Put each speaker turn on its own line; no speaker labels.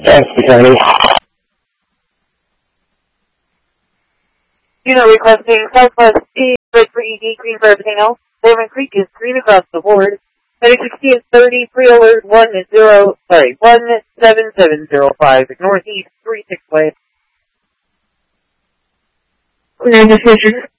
Thanks, Attorney.
You know, requesting Southwest T, red for ED, green for everything else. Bowman Creek is green across the board. Medic 60 is 30, pre-alert 17705, northeast 36 way.
Clear decision.